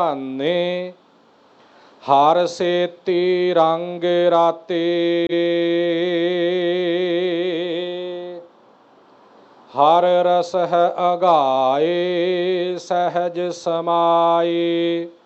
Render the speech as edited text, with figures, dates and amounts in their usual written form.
ਭਾਨੇ ਹਰ ਸੇਤੀ ਰੰਗ ਰਾਤੇ ਹਰ ਰਸ ਹੈ ਅਗਾਏ ਸਹਿਜ ਸਮਾਏ